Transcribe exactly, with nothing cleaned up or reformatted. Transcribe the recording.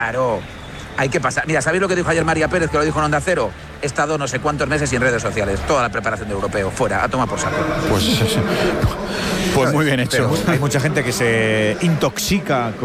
Claro, hay que pasar. Mira, ¿sabéis lo que dijo ayer María Pérez, que lo dijo en Onda Cero? He estado no sé cuántos meses sin redes sociales, toda la preparación de europeo, fuera, a tomar por saco. Pues, pues muy bien hecho. Pero hay mucha gente que se intoxica con